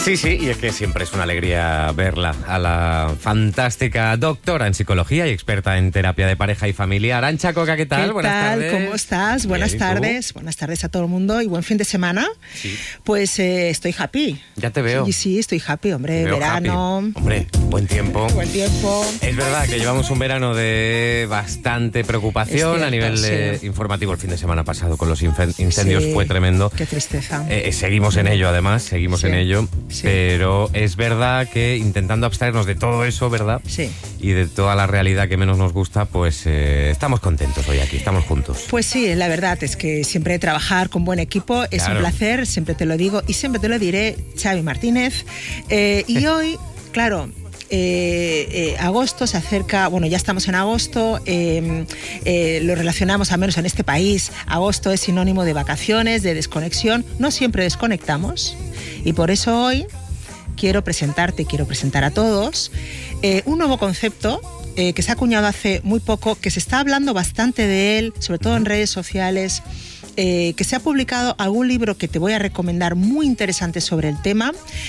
Sí, y es que siempre es una alegría verla, a la fantástica doctora en psicología y experta en terapia de pareja y familia. Arantxa Coca, ¿qué tal? Buenas tardes. ¿Cómo estás? Buenas tardes. Buenas tardes a todo el mundo y buen fin de semana. Sí. Pues estoy happy. Ya te veo. Sí, estoy happy, hombre. Verano. Happy. Hombre, buen tiempo. Buen tiempo. Es verdad que llevamos un verano de bastante preocupación a nivel informativo. El fin de semana pasado con los incendios fue tremendo. Qué tristeza. Seguimos en ello, además, seguimos en ello. Sí. Pero es verdad que intentando abstraernos de todo eso, ¿verdad? Sí. Y de toda la realidad que menos nos gusta, pues estamos contentos hoy aquí, estamos juntos. Pues sí, la verdad es que siempre trabajar con buen equipo es un placer, siempre te lo digo y siempre te lo diré, Xavi Martínez. Y hoy, claro, agosto se acerca, bueno, ya estamos en agosto, lo relacionamos, al menos en este país, agosto es sinónimo de vacaciones, de desconexión, no siempre desconectamos y por eso hoy quiero presentar a todos un nuevo concepto que se ha acuñado hace muy poco, que se está hablando bastante de él, sobre todo en redes sociales, que se ha publicado algún libro que te voy a recomendar muy interesante sobre el tema,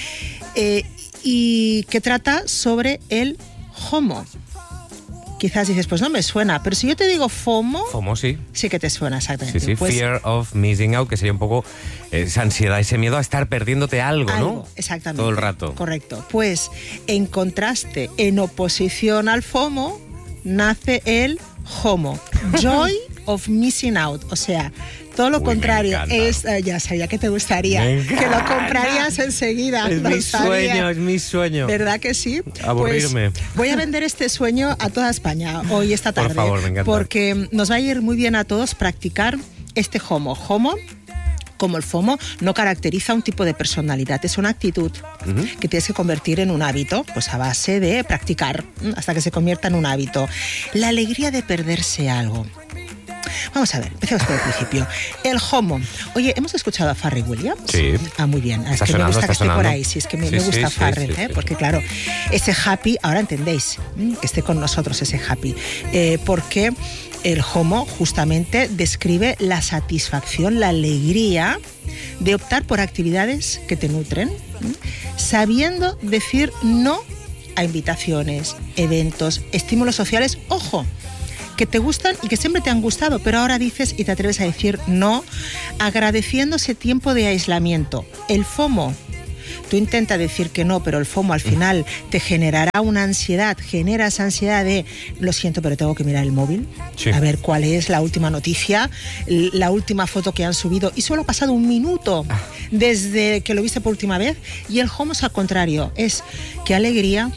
y que trata sobre el FOMO. Quizás dices, pues no me suena, pero si yo te digo FOMO... FOMO, sí. Sí que te suena, exactamente. Sí, pues, Fear of Missing Out, que sería un poco esa ansiedad, ese miedo a estar perdiéndote algo, ¿no? Exactamente. Todo el rato. Correcto. Pues en contraste, en oposición al FOMO, nace el JOMO. Joy of Missing Out. O sea, todo lo contrario. Es, ya sabía que te gustaría. Que lo comprarías enseguida. Es mi sueño. ¿Verdad que sí? Aburrirme. Pues voy a vender este sueño a toda España hoy, esta tarde. Por favor, me encanta. Porque nos va a ir muy bien a todos practicar este JOMO. JOMO, como el FOMO, no caracteriza un tipo de personalidad, es una actitud que tienes que convertir en un hábito, pues a base de practicar, hasta que se convierta en un hábito. La alegría de perderse algo. Vamos a ver, empecemos por el principio. El JOMO. Oye, ¿hemos escuchado a Pharrell Williams? Sí. Ah, muy bien. Es que me gusta que esté por ahí. Sí, es que me gusta Pharrell, porque claro, ese happy, ahora entendéis, que esté con nosotros ese happy, porque el JOMO justamente describe la satisfacción, la alegría de optar por actividades que te nutren, sabiendo decir no a invitaciones, eventos, estímulos sociales, ojo, que te gustan y que siempre te han gustado, pero ahora dices y te atreves a decir no, agradeciendo ese tiempo de aislamiento. El FOMO, tú intentas decir que no, pero el FOMO al final te generará una ansiedad, genera esa ansiedad de, lo siento, pero tengo que mirar el móvil, a ver cuál es la última noticia, la última foto que han subido, y solo ha pasado un minuto desde que lo viste por última vez, y el FOMO es al contrario, es qué alegría,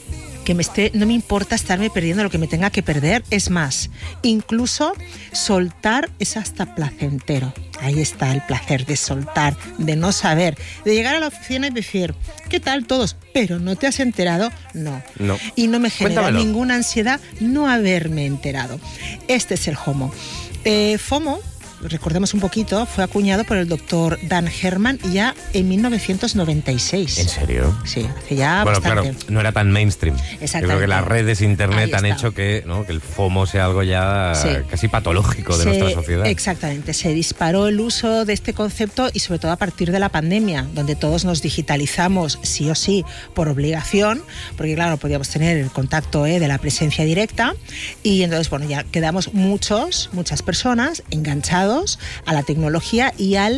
que no me importa estarme perdiendo lo que me tenga que perder, es más, incluso soltar es hasta placentero. Ahí está el placer de soltar, de no saber, de llegar a la oficina y decir, ¿qué tal todos? Pero ¿no te has enterado? No. Y no me genera ninguna ansiedad no haberme enterado. Este es el JOMO. FOMO, recordemos un poquito, fue acuñado por el doctor Dan Herman ya en 1996. ¿En serio? Sí, hace ya bastante. Claro, no era tan mainstream. Exactamente. Yo creo que las redes internet han hecho que el FOMO sea algo ya casi patológico de nuestra sociedad. Exactamente, se disparó el uso de este concepto y sobre todo a partir de la pandemia, donde todos nos digitalizamos sí o sí por obligación, porque claro, podíamos tener el contacto de la presencia directa y entonces, bueno, ya quedamos muchas personas enganchados a la tecnología y a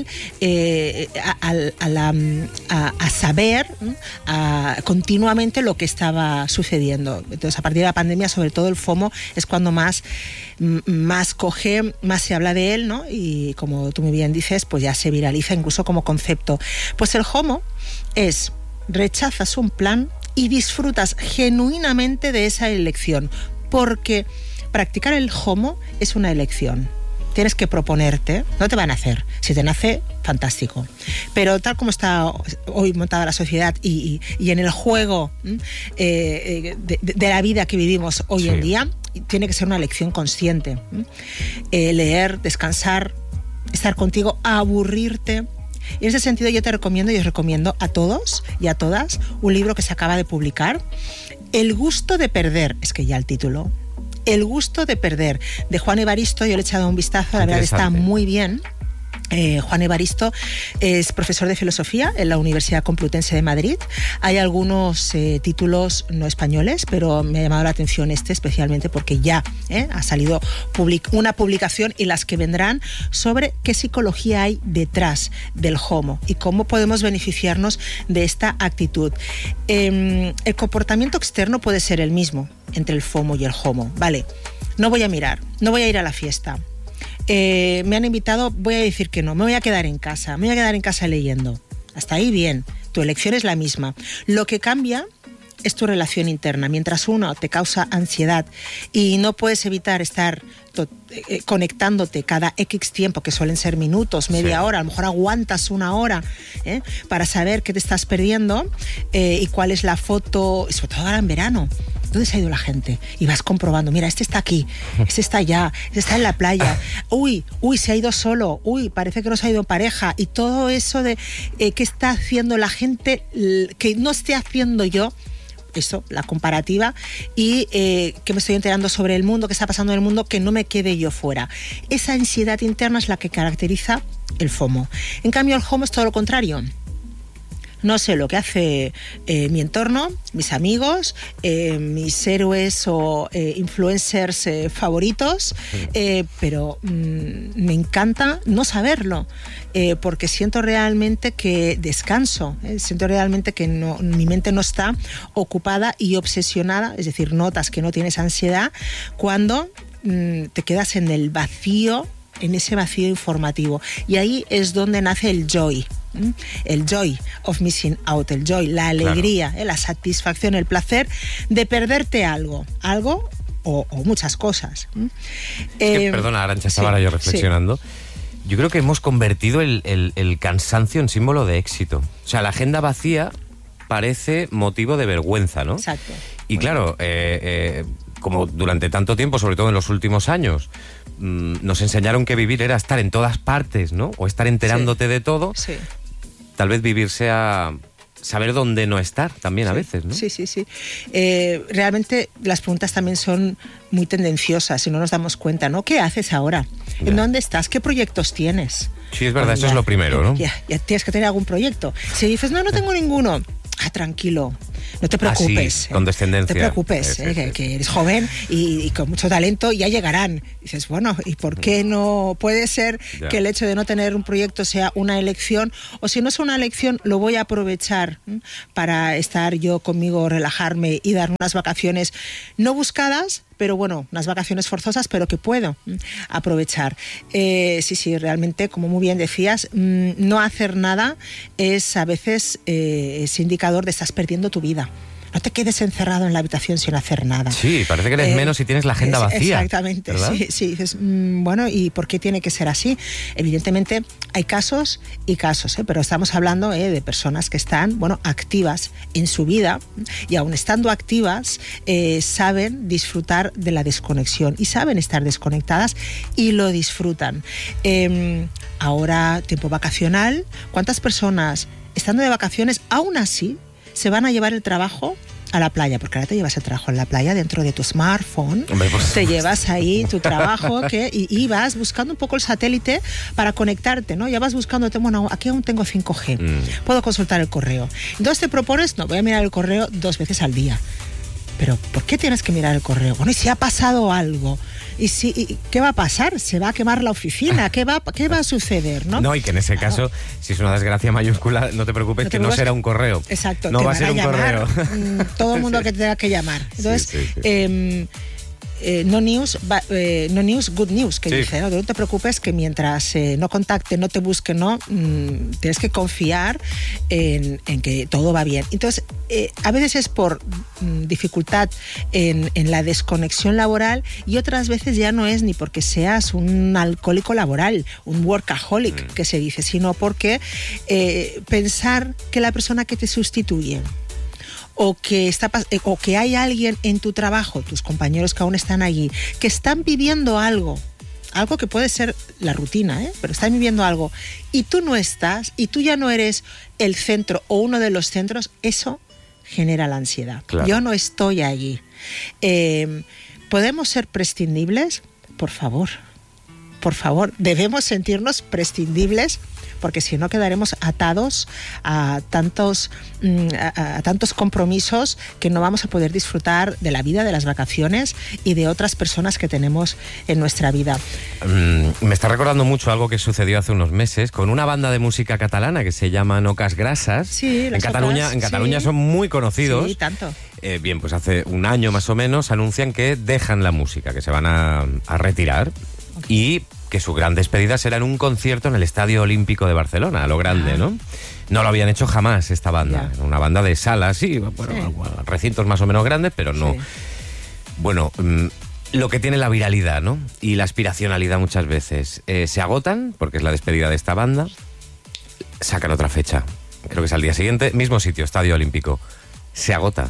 saber continuamente lo que estaba sucediendo. Entonces, a partir de la pandemia, sobre todo el FOMO es cuando más coge, más se habla de él, ¿no? Y como tú muy bien dices, pues ya se viraliza incluso como concepto. Pues el JOMO es, rechazas un plan y disfrutas genuinamente de esa elección, porque practicar el JOMO es una elección. Tienes que proponerte, no te van a hacer. Si te nace, fantástico. Pero tal como está hoy montada la sociedad y en el juego de la vida que vivimos hoy en día, tiene que ser una elección consciente. Leer, descansar, estar contigo, aburrirte. Y en ese sentido yo te recomiendo y os recomiendo a todos y a todas un libro que se acaba de publicar, El gusto de perder, es que ya el título, El gusto de perder, de Juan Evaristo. Yo le he echado un vistazo, la verdad está muy bien. Juan Evaristo es profesor de filosofía en la Universidad Complutense de Madrid. Hay algunos títulos no españoles, pero me ha llamado la atención especialmente porque ya ha salido una publicación y las que vendrán sobre qué psicología hay detrás del FOMO y cómo podemos beneficiarnos de esta actitud. El comportamiento externo puede ser el mismo entre el FOMO y el HOMO. Vale, no voy a mirar, no voy a ir a la fiesta. Me han invitado, voy a decir que no, me voy a quedar en casa leyendo. Hasta ahí bien, tu elección es la misma. Lo que cambia es tu relación interna. Mientras uno te causa ansiedad y no puedes evitar estar conectándote cada X tiempo, que suelen ser minutos, media hora, a lo mejor aguantas una hora para saber qué te estás perdiendo y cuál es la foto, sobre todo ahora en verano. ¿Dónde se ha ido la gente? Y vas comprobando, mira, este está aquí, este está allá, este está en la playa, uy, se ha ido solo, uy, parece que no se ha ido en pareja, y todo eso de qué está haciendo la gente que no esté haciendo yo. Eso, la comparativa y que me estoy enterando sobre el mundo, qué está pasando en el mundo, que no me quede yo fuera. Esa ansiedad interna es la que caracteriza el FOMO. En cambio, el HOMO es todo lo contrario. No sé lo que hace mi entorno, mis amigos, mis héroes o influencers favoritos, pero me encanta no saberlo, porque siento realmente que descanso, siento realmente que mi mente no está ocupada y obsesionada, es decir, notas que no tienes ansiedad cuando te quedas en el vacío, en ese vacío informativo. Y ahí es donde nace el joy of missing out, el joy, la alegría, la satisfacción, el placer de perderte algo o muchas cosas. Perdona, Arantxa, estaba ahora yo reflexionando. Yo creo que hemos convertido el cansancio en símbolo de éxito. O sea, la agenda vacía parece motivo de vergüenza, ¿no? Exacto. Y claro, como durante tanto tiempo, sobre todo en los últimos años, nos enseñaron que vivir era estar en todas partes, ¿no? O estar enterándote de todo. Sí. Tal vez vivir sea saber dónde no estar también a veces, ¿no? Sí. Realmente las preguntas también son muy tendenciosas y no nos damos cuenta, ¿no? ¿Qué haces ahora? ¿En dónde estás? ¿Qué proyectos tienes? Sí, es verdad, eso es lo primero, ¿no? Ya tienes que tener algún proyecto. Si dices, no tengo ninguno, tranquilo. No te preocupes. Condescendencia. No te preocupes, que eres joven y con mucho talento, ya llegarán. Dices, bueno, ¿y por qué no puede ser que el hecho de no tener un proyecto sea una elección? O si no es una elección, lo voy a aprovechar para estar yo conmigo, relajarme y dar unas vacaciones no buscadas, pero bueno, unas vacaciones forzosas, pero que puedo aprovechar. Sí, realmente, como muy bien decías, no hacer nada es a veces ese indicador de estás perdiendo tu vida. No te quedes encerrado en la habitación sin hacer nada. Sí, parece que eres menos si tienes la agenda vacía. Exactamente, sí. Dices, bueno, ¿y por qué tiene que ser así? Evidentemente hay casos y casos, pero estamos hablando de personas que están, activas en su vida y aun estando activas saben disfrutar de la desconexión y saben estar desconectadas y lo disfrutan. Ahora, tiempo vacacional, ¿cuántas personas estando de vacaciones aún así se van a llevar el trabajo a la playa? Porque ahora te llevas el trabajo en la playa dentro de tu smartphone. Hombre, pues, te llevas ahí tu trabajo y vas buscando un poco el satélite para conectarte, ¿no? Ya vas buscándote, bueno, aquí aún tengo 5G, puedo consultar el correo. Entonces te propones, no, voy a mirar el correo 2 veces al día. Pero ¿por qué tienes que mirar el correo? Bueno, ¿y si ha pasado algo? ¿Y qué va a pasar? ¿Se va a quemar la oficina? ¿Qué va a suceder? No, y que en ese caso, si es una desgracia mayúscula, no te preocupes, que no será un correo. Exacto. No va a ser un correo. Todo el mundo que te tenga que llamar. Entonces, no news, good news, que dice, ¿no? No te preocupes que mientras no contacten, no te busquen, tienes que confiar en que todo va bien. Entonces, a veces es por dificultad en la desconexión laboral y otras veces ya no es ni porque seas un alcohólico laboral, un workaholic, que se dice, sino porque pensar que la persona que te sustituye o que hay alguien en tu trabajo, tus compañeros que aún están allí, que están viviendo algo que puede ser la rutina, pero están viviendo algo y tú no estás y tú ya no eres el centro o uno de los centros, eso genera la ansiedad. Claro. Yo no estoy allí. ¿Podemos ser prescindibles? Por favor. por favor, debemos sentirnos prescindibles, porque si no quedaremos atados a tantos compromisos que no vamos a poder disfrutar de la vida, de las vacaciones y de otras personas que tenemos en nuestra vida. Me está recordando mucho algo que sucedió hace unos meses con una banda de música catalana que se llaman Ocas Grasas. Sí, en Cataluña son muy conocidos. Sí, tanto. Bien, pues hace un año más o menos anuncian que dejan la música, que se van a retirar. Okay. Y que su gran despedida será en un concierto en el Estadio Olímpico de Barcelona, a lo grande, ¿no? No lo habían hecho jamás esta banda. Yeah. Una banda de salas, sí, bueno, recintos más o menos grandes, pero no. Sí. Bueno, lo que tiene la viralidad, ¿no? Y la aspiracionalidad muchas veces. Se agotan, porque es la despedida de esta banda, sacan otra fecha. Creo que es al día siguiente, mismo sitio, Estadio Olímpico. Se agota.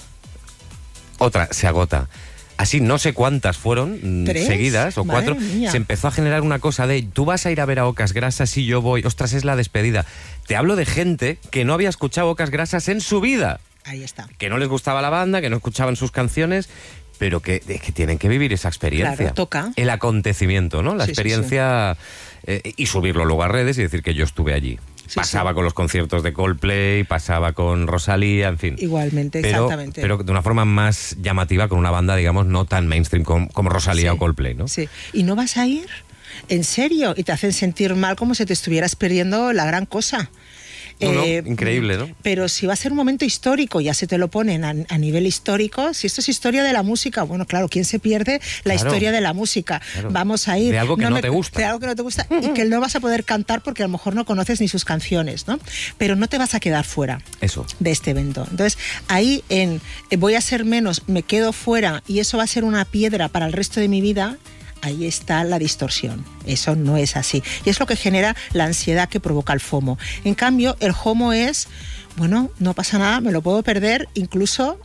Otra, se agota. Así no sé cuántas fueron, 3 seguidas o 4. Se empezó a generar una cosa de, tú vas a ir a ver a Ocas Grasas y yo voy. Ostras, es la despedida. Te hablo de gente que no había escuchado Ocas Grasas en su vida. Ahí está. Que no les gustaba la banda, que no escuchaban sus canciones, pero que tienen que vivir esa experiencia. Claro, toca. El acontecimiento, ¿no? La experiencia. Sí. Y subirlo luego a redes y decir que yo estuve allí. Sí, pasaba con los conciertos de Coldplay, pasaba con Rosalía, en fin. Igualmente, exactamente. Pero de una forma más llamativa, con una banda, digamos, no tan mainstream como Rosalía o Coldplay, ¿no? Sí. ¿Y no vas a ir? ¿En serio? Y te hacen sentir mal como si te estuvieras perdiendo la gran cosa. No, increíble, ¿no? Pero si va a ser un momento histórico, ya se te lo ponen a nivel histórico. Si esto es historia de la música, bueno, claro, ¿quién se pierde la historia de la música? Claro. Vamos a ir... De algo que no te gusta. De algo que no te gusta y que no vas a poder cantar porque a lo mejor no conoces ni sus canciones, ¿no? Pero no te vas a quedar fuera de este evento. Entonces, ahí voy a ser menos, me quedo fuera y eso va a ser una piedra para el resto de mi vida. Ahí está la distorsión. Eso no es así. Y es lo que genera la ansiedad que provoca el FOMO. En cambio, el FOMO es, bueno, no pasa nada, me lo puedo perder, incluso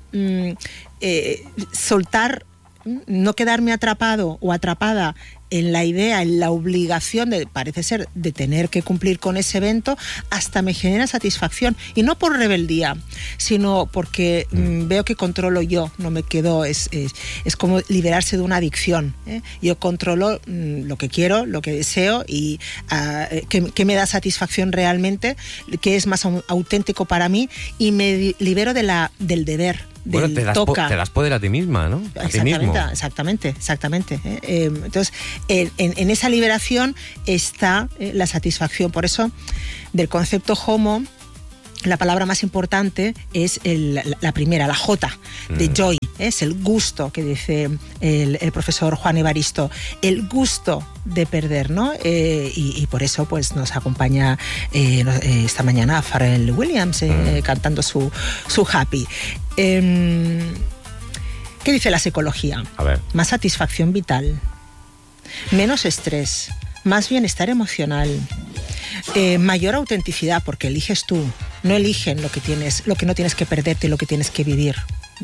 soltar, no quedarme atrapado o atrapada en la idea, en la obligación parece ser, de tener que cumplir con ese evento, hasta me genera satisfacción. Y no por rebeldía, sino porque veo que controlo yo, no me quedo, es como liberarse de una adicción, ¿eh? Yo controlo lo que quiero, lo que deseo y que me da satisfacción realmente, que es más auténtico para mí y me libero del deber. Bueno, te das poder a ti misma, ¿no? A ti mismo. Exactamente. Entonces, en esa liberación está la satisfacción. Por eso, del concepto homo, la palabra más importante es la primera, la J, de joy. Es el gusto, que dice el profesor Juan Evaristo, el gusto de perder, ¿no? Y por eso pues nos acompaña esta mañana Pharrell Williams cantando su Happy. ¿Qué dice la psicología? A ver. Más satisfacción vital, menos estrés, más bienestar emocional, mayor autenticidad, porque eliges tú, no eligen lo que no tienes que perderte y lo que tienes que vivir.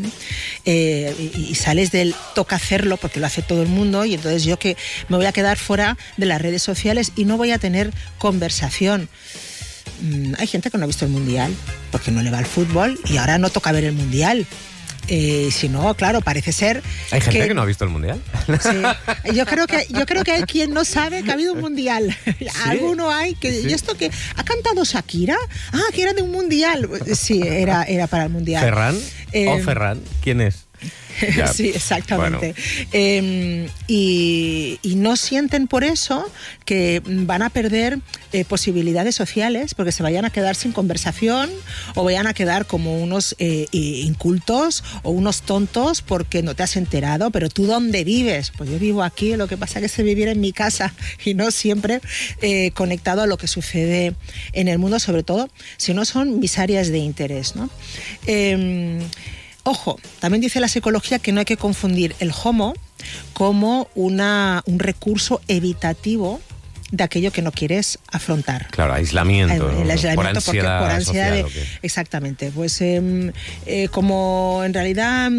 Y sales del toca hacerlo porque lo hace todo el mundo y entonces yo que me voy a quedar fuera de las redes sociales y no voy a tener conversación. Hay gente que no ha visto el Mundial porque no le va al fútbol y ahora no toca ver el Mundial. Si no, claro, parece ser. ¿Hay gente que no ha visto el Mundial? Sí. Yo creo que hay quien no sabe que ha habido un Mundial. ¿Sí? Alguno hay que. ¿Sí? ¿Y esto qué? ¿Ha cantado Shakira? Ah, que era de un Mundial. Sí, era para el Mundial. ¿Ferran? ¿O Ferran? ¿Quién es? Ya. Sí, exactamente. Bueno. Y no sienten por eso que van a perder posibilidades sociales porque se vayan a quedar sin conversación o vayan a quedar como unos incultos o unos tontos porque no te has enterado. Pero ¿tú dónde vives? Pues yo vivo aquí, lo que pasa es que sé vivir en mi casa y no siempre conectado a lo que sucede en el mundo, sobre todo si no son mis áreas de interés, ¿no? Ojo, también dice la psicología que no hay que confundir el homo como un recurso evitativo de aquello que no quieres afrontar. Claro, aislamiento. El aislamiento por ansiedad exactamente. Pues como en realidad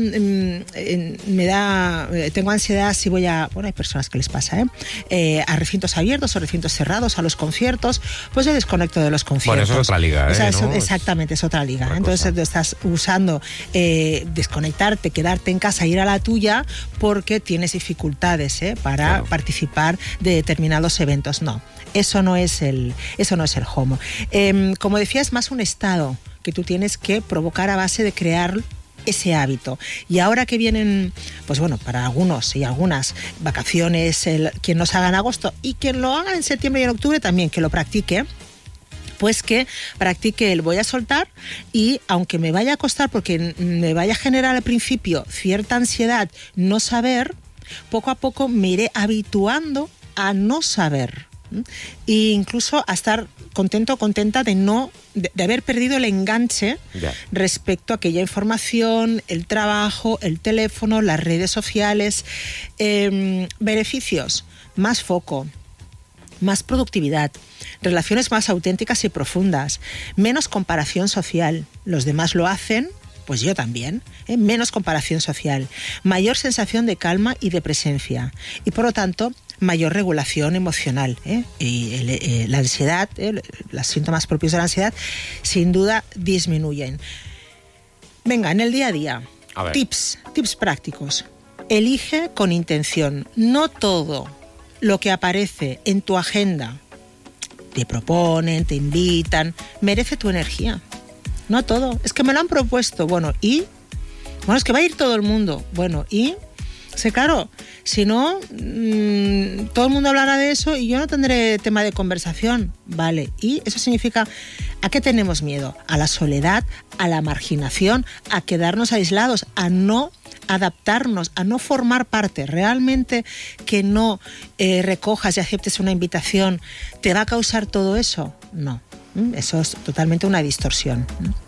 tengo ansiedad si voy a... Bueno, hay personas que les pasa, a recintos abiertos o recintos cerrados, a los conciertos, pues yo desconecto de los conciertos. Bueno, eso es otra liga, ¿no? Exactamente, es otra liga. Entonces estás usando desconectarte, quedarte en casa, ir a la tuya, porque tienes dificultades para participar de determinados eventos. No, eso no es el HOMO. Como decía, es más un estado que tú tienes que provocar a base de crear ese hábito. Y ahora que vienen, pues bueno, para algunos y algunas vacaciones, quien nos haga en agosto y quien lo haga en septiembre y en octubre también, que lo practique, pues que practique el voy a soltar, y aunque me vaya a costar, porque me vaya a generar al principio cierta ansiedad no saber, poco a poco me iré habituando a no saber, e incluso a estar contenta de haber perdido el enganche respecto a aquella información, el trabajo, el teléfono, las redes sociales. Beneficios: más foco, más productividad, relaciones más auténticas y profundas, menos comparación social. Los demás lo hacen, pues yo también. Menos comparación social, mayor sensación de calma y de presencia, y por lo tanto mayor regulación emocional. Y la ansiedad, los síntomas propios de la ansiedad, sin duda disminuyen. Venga, en el día a día, tips prácticos. Elige con intención. No todo lo que aparece en tu agenda, te proponen, te invitan, merece tu energía. No todo. Es que me lo han propuesto. Bueno, ¿y? Bueno, es que va a ir todo el mundo. Bueno, ¿y? Sí, claro, si no, todo el mundo hablará de eso y yo no tendré tema de conversación. Vale, y eso significa, ¿a qué tenemos miedo? A la soledad, a la marginación, a quedarnos aislados, a no adaptarnos, a no formar parte. Realmente que no recojas y aceptes una invitación, ¿te va a causar todo eso? No, eso es totalmente una distorsión.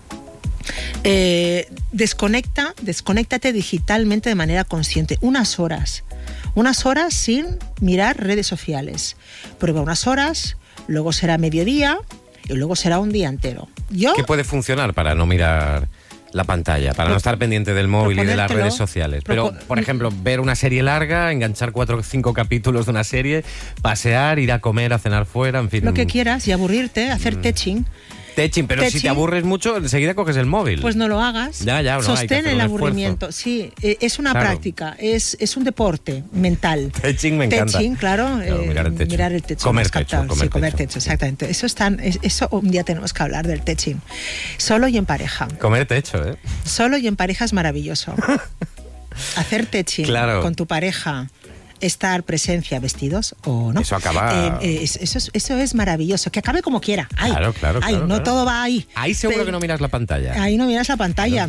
Desconéctate digitalmente de manera consciente, unas horas sin mirar redes sociales. Prueba unas horas, luego será mediodía y luego será un día entero. ¿Qué puede funcionar para no mirar la pantalla, para no estar pendiente del móvil y de las redes sociales? Pero, por ejemplo, ver una serie larga, enganchar 4 o 5 capítulos de una serie, pasear, ir a comer, a cenar fuera, en fin. Lo que quieras, y aburrirte, hacer teching, pero si te aburres mucho, enseguida coges el móvil. Pues no lo hagas. Ya, sostén el aburrimiento. Sí, es una práctica, es un deporte mental. Teching me encanta. Teching, claro, mirar el techo. Comer techo, exactamente. Eso un día tenemos que hablar del teching. Solo y en pareja. Comer techo, Solo y en pareja es maravilloso. Hacer teching con tu pareja, estar presencia, vestidos o no. Eso acaba... eso es maravilloso. Que acabe como quiera. Claro. Todo va ahí. Ahí seguro que no miras la pantalla. Ahí no miras la pantalla.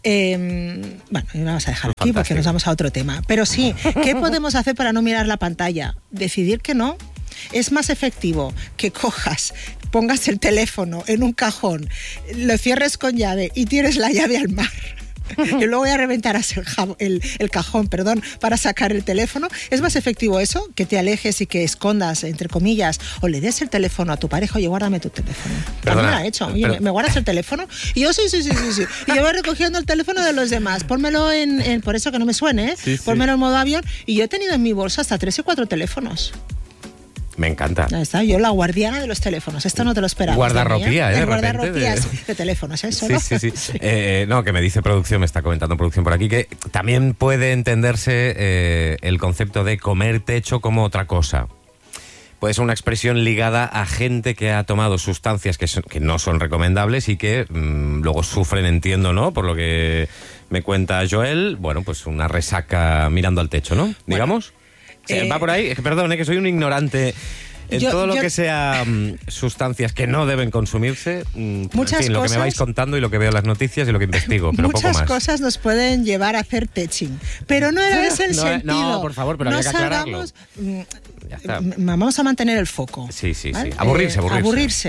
Bueno, vamos a dejar aquí porque nos vamos a otro tema. Pero sí, ¿qué podemos hacer para no mirar la pantalla? Decidir que no. Es más efectivo que pongas el teléfono en un cajón, lo cierres con llave y tires la llave al mar. Y luego ya reventarás el cajón, para sacar el teléfono. ¿Es más efectivo eso? Que te alejes y que escondas, entre comillas, o le des el teléfono a tu pareja. Oye, guárdame tu teléfono. También lo ha hecho. Oye, ¿me guardas el teléfono? Y yo, sí. Y yo voy recogiendo el teléfono de los demás. Pónmelo por eso que no me suene, Pónmelo en modo avión. Y yo he tenido en mi bolsa hasta 3 o 4 teléfonos. Me encanta. Ahí está, yo la guardiana de los teléfonos. Esto no te lo esperaba. Guardarropía, guardarropías de teléfonos, ¿eso? Sí. No, que me dice producción, me está comentando producción por aquí, que también puede entenderse el concepto de comer techo como otra cosa. Puede ser una expresión ligada a gente que ha tomado sustancias que no son recomendables y que luego sufren, entiendo, ¿no? Por lo que me cuenta Joel, bueno, pues una resaca mirando al techo, ¿no? Digamos. Va por ahí, perdón, que soy un ignorante en todo lo que sea sustancias que no deben consumirse. Muchas cosas, lo que me vais contando y lo que veo en las noticias y lo que investigo, pero poco más. Muchas cosas nos pueden llevar a hacer teching, pero no era ese el sentido. No, por favor, pero había que aclararlo. Vamos a mantener el foco. Sí. ¿Vale?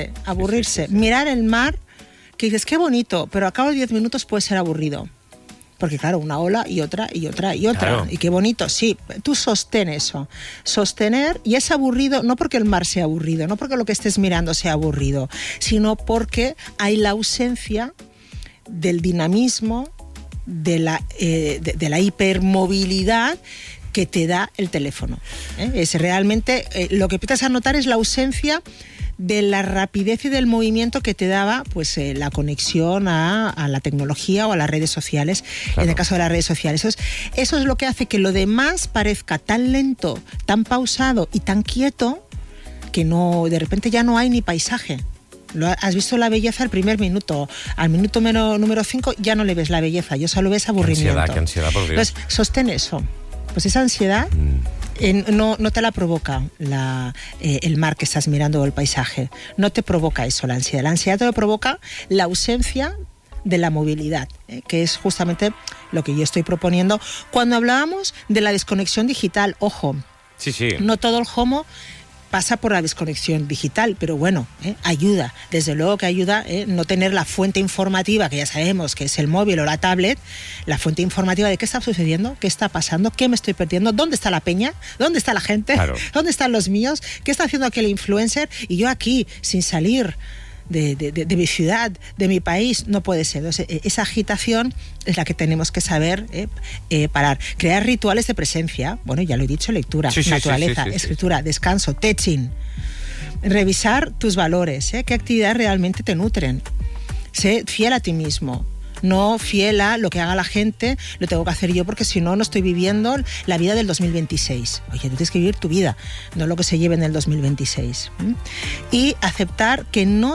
Aburrirse. Mirar el mar, que dices, qué bonito, pero a cabo de 10 minutos puede ser aburrido. Porque claro, una ola y otra y otra y otra. Claro. Y qué bonito. Sí, tú sostén eso. Sostener, y es aburrido, no porque el mar sea aburrido, no porque lo que estés mirando sea aburrido, sino porque hay la ausencia del dinamismo, de la hipermovilidad que te da el teléfono. Es realmente lo que empiezas a notar es la ausencia de la rapidez y del movimiento que te daba pues la conexión a la tecnología o a las redes sociales, claro. En el caso de las redes sociales. Eso es lo que hace que lo demás parezca tan lento, tan pausado y tan quieto que no, de repente ya no hay ni paisaje. Has visto la belleza al primer minuto, al minuto número 5 ya no le ves la belleza, ya solo ves aburrimiento. Qué ansiedad, por Dios. Entonces, sostén eso. Pues esa ansiedad no te la provoca el mar que estás mirando o el paisaje. No te provoca eso, la ansiedad. La ansiedad te lo provoca la ausencia de la movilidad, que es justamente lo que yo estoy proponiendo cuando hablábamos de la desconexión digital. Ojo, sí. No todo el homo pasa por la desconexión digital, pero bueno, ayuda, desde luego que ayuda no tener la fuente informativa, que ya sabemos que es el móvil o la tablet, la fuente informativa de qué está sucediendo, qué está pasando, qué me estoy perdiendo, dónde está la peña, dónde está la gente, claro. Dónde están los míos, qué está haciendo aquel influencer, y yo aquí, sin salir de mi ciudad, de mi país, no puede ser. Entonces, esa agitación es la que tenemos que saber parar. Crear rituales de presencia, bueno, ya lo he dicho, lectura, naturaleza, escritura, descanso, teching. Revisar tus valores, qué actividades realmente te nutren. Sé fiel a ti mismo. No fiel a lo que haga la gente, lo tengo que hacer yo porque si no, no estoy viviendo la vida del 2026. Oye, tú tienes que vivir tu vida, no lo que se lleve en el 2026. Y aceptar que no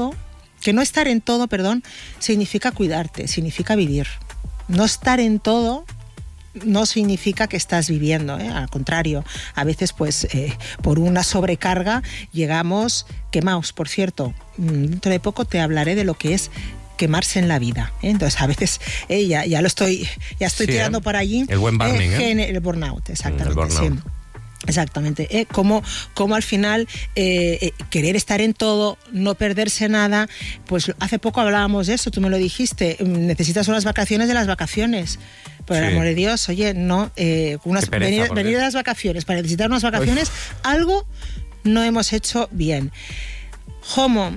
estar en todo, significa cuidarte, significa vivir. No estar en todo no significa que estás viviendo, al contrario, a veces pues por una sobrecarga llegamos quemados. Por cierto, dentro de poco te hablaré de lo que es quemarse en la vida. Entonces, a veces ya estoy tirando por allí. El buen burning, el burnout, exactamente. El burnout. Sí. Exactamente, como al final querer estar en todo, no perderse nada. Pues hace poco hablábamos de eso, tú me lo dijiste, necesitas unas vacaciones de las vacaciones. Por el amor de Dios, oye, no, venir de las vacaciones para necesitar unas vacaciones, algo no hemos hecho bien. Homo,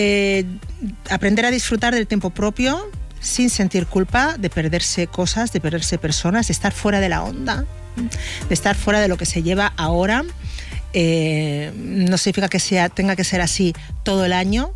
aprender a disfrutar del tiempo propio sin sentir culpa de perderse cosas, de perderse personas, de estar fuera de la onda, de estar fuera de lo que se lleva ahora. No significa que tenga que ser así todo el año,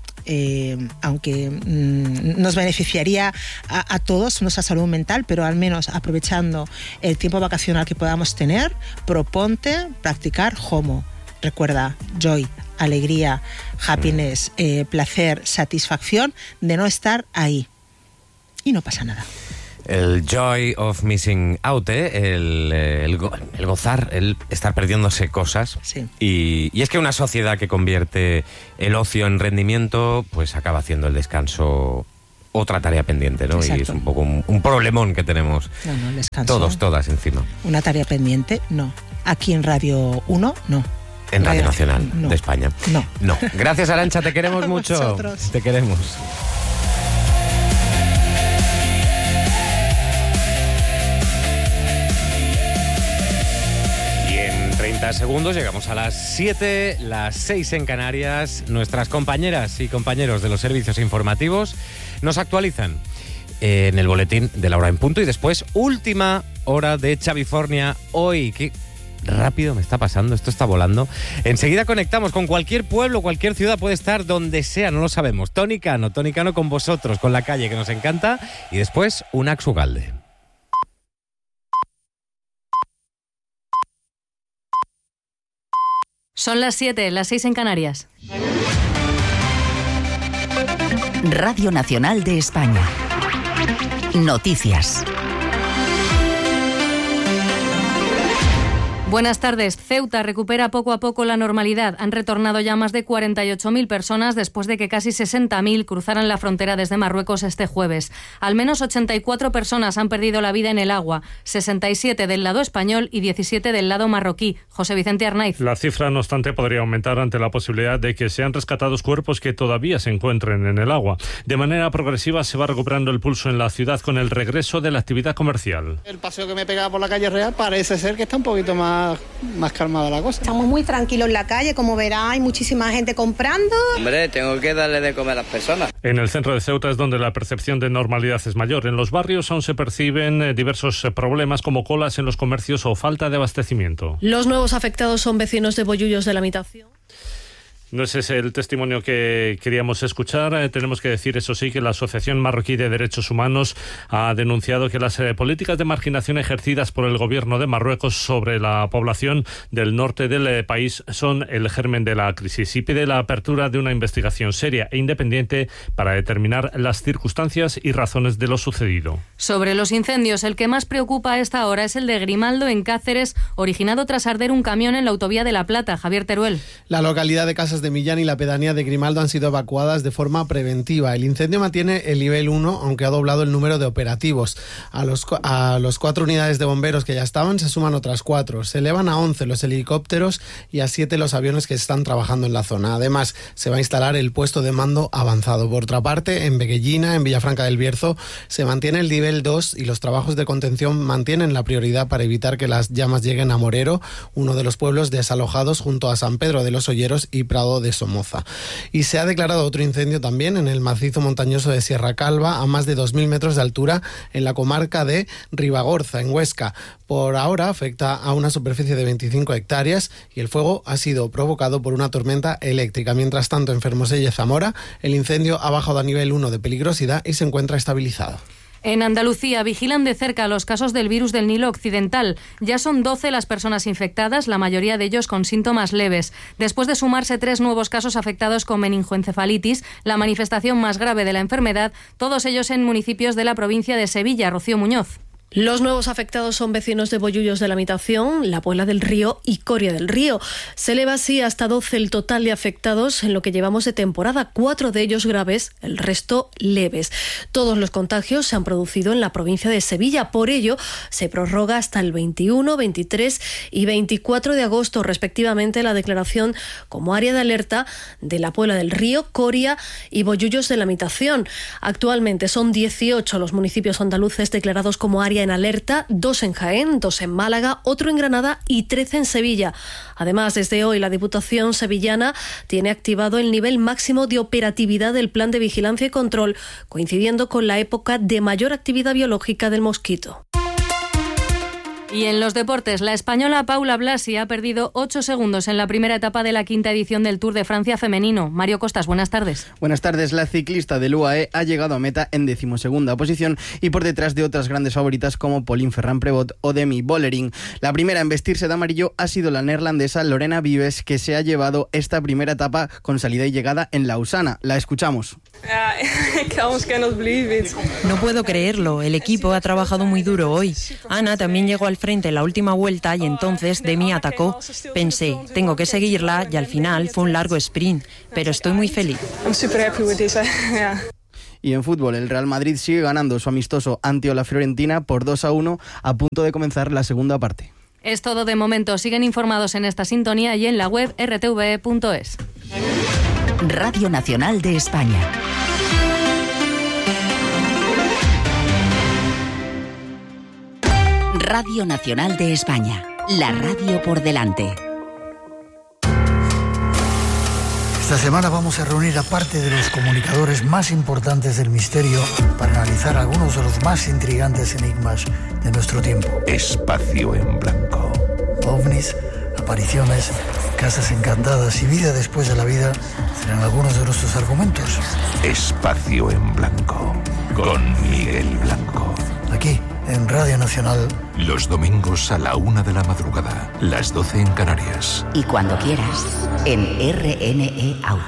aunque nos beneficiaría a todos nuestra salud mental, pero al menos aprovechando el tiempo vacacional que podamos tener, proponte practicar Homo. Recuerda, joy, alegría, happiness, placer, satisfacción de no estar ahí. Y no pasa nada. El joy of missing out, el gozar, el estar perdiéndose cosas. Sí. Y es que una sociedad que convierte el ocio en rendimiento, pues acaba haciendo el descanso otra tarea pendiente, ¿no? Exacto. Y es un poco un problemón que tenemos el descanso. Todas encima. Una tarea pendiente, no. Aquí en Radio 1, no. En Radio Nacional de España. No. Gracias, Arantxa, te queremos mucho. Vosotros. Te queremos. Y en 30 segundos llegamos a las 7, las 6 en Canarias. Nuestras compañeras y compañeros de los servicios informativos nos actualizan en el boletín de la hora en punto y después última hora de Chavifornia hoy. ¿Qué rápido me está pasando? Esto está volando. Enseguida conectamos con cualquier pueblo, cualquier ciudad, puede estar donde sea, no lo sabemos. Toni Cano con vosotros, con la calle que nos encanta y después un Axugalde. Son las 7, las 6 en Canarias. Radio Nacional de España. Noticias. Buenas tardes. Ceuta recupera poco a poco la normalidad. Han retornado ya más de 48.000 personas después de que casi 60.000 cruzaran la frontera desde Marruecos este jueves. Al menos 84 personas han perdido la vida en el agua, 67 del lado español y 17 del lado marroquí. José Vicente Arnaiz. La cifra, no obstante, podría aumentar ante la posibilidad de que sean rescatados cuerpos que todavía se encuentren en el agua. De manera progresiva se va recuperando el pulso en la ciudad con el regreso de la actividad comercial. El paseo que me pegaba por la calle Real parece ser que está un poquito más calmada la cosa. Estamos muy tranquilos en la calle, como verá, hay muchísima gente comprando. Hombre, tengo que darle de comer a las personas. En el centro de Ceuta es donde la percepción de normalidad es mayor. En los barrios aún se perciben diversos problemas como colas en los comercios o falta de abastecimiento. Los nuevos afectados son vecinos de Bollullos de la Mitación. No ese es el testimonio que queríamos escuchar. Tenemos que decir, eso sí, que la Asociación Marroquí de Derechos Humanos ha denunciado que las políticas de marginación ejercidas por el gobierno de Marruecos sobre la población del norte del país son el germen de la crisis y pide la apertura de una investigación seria e independiente para determinar las circunstancias y razones de lo sucedido. Sobre los incendios, el que más preocupa a esta hora es el de Grimaldo en Cáceres, originado tras arder un camión en la autovía de La Plata. Javier Teruel. La localidad de Casas de Millán y la pedanía de Grimaldo han sido evacuadas de forma preventiva. El incendio mantiene el nivel 1, aunque ha doblado el número de operativos. A los 4 unidades de bomberos que ya estaban se suman otras 4. Se elevan a 11 los helicópteros y a 7 los aviones que están trabajando en la zona. Además, se va a instalar el puesto de mando avanzado. Por otra parte, en Beguellina, en Villafranca del Bierzo, se mantiene el nivel 2 y los trabajos de contención mantienen la prioridad para evitar que las llamas lleguen a Morero, uno de los pueblos desalojados junto a San Pedro de los Olleros y Prado de Somoza. Y se ha declarado otro incendio también en el macizo montañoso de Sierra Calva, a más de 2.000 metros de altura, en la comarca de Ribagorza, en Huesca. Por ahora afecta a una superficie de 25 hectáreas y el fuego ha sido provocado por una tormenta eléctrica. Mientras tanto, en Fermoselle y Zamora, el incendio ha bajado a nivel 1 de peligrosidad y se encuentra estabilizado. En Andalucía vigilan de cerca los casos del virus del Nilo Occidental. Ya son 12 las personas infectadas, la mayoría de ellos con síntomas leves. Después de sumarse 3 nuevos casos afectados con meningoencefalitis, la manifestación más grave de la enfermedad, todos ellos en municipios de la provincia de Sevilla. Rocío Muñoz. Los nuevos afectados son vecinos de Bollullos de la Mitación, La Puebla del Río y Coria del Río. Se eleva así hasta 12 el total de afectados en lo que llevamos de temporada, 4 de ellos graves, el resto leves. Todos los contagios se han producido en la provincia de Sevilla, por ello se prorroga hasta el 21, 23 y 24 de agosto respectivamente la declaración como área de alerta de La Puebla del Río, Coria y Bollullos de la Mitación. Actualmente son 18 los municipios andaluces declarados como área en alerta, 2 en Jaén, 2 en Málaga, otro en Granada y 13 en Sevilla. Además, desde hoy la Diputación sevillana tiene activado el nivel máximo de operatividad del Plan de Vigilancia y Control, coincidiendo con la época de mayor actividad biológica del mosquito. Y en los deportes, la española Paula Blasi ha perdido 8 segundos en la primera etapa de la 5ª edición del Tour de Francia femenino. Mario Costas, buenas tardes. Buenas tardes. La ciclista del UAE ha llegado a meta en 12ª posición y por detrás de otras grandes favoritas como Pauline Ferrand-Prévot o Demi Vollering. La primera en vestirse de amarillo ha sido la neerlandesa Lorena Vives, que se ha llevado esta primera etapa con salida y llegada en Lausana. La escuchamos. No puedo creerlo. El equipo ha trabajado muy duro hoy. Ana también llegó al frente en la última vuelta y entonces Demi atacó. Pensé, tengo que seguirla y al final fue un largo sprint, pero estoy muy feliz. Y en fútbol, el Real Madrid sigue ganando su amistoso ante la Fiorentina por 2-1 a punto de comenzar la segunda parte. Es todo de momento. Siguen informados en esta sintonía y en la web rtve.es. Radio Nacional de España. Radio Nacional de España, la radio por delante. Esta semana vamos a reunir a parte de los comunicadores más importantes del misterio para analizar algunos de los más intrigantes enigmas de nuestro tiempo. Espacio en blanco. OVNIs, apariciones, casas encantadas y vida después de la vida serán algunos de nuestros argumentos. Espacio en blanco, con Miguel Blanco. Aquí, en Radio Nacional. Los domingos a la 1 de la madrugada, las 12 en Canarias. Y cuando quieras, en RNE Audio.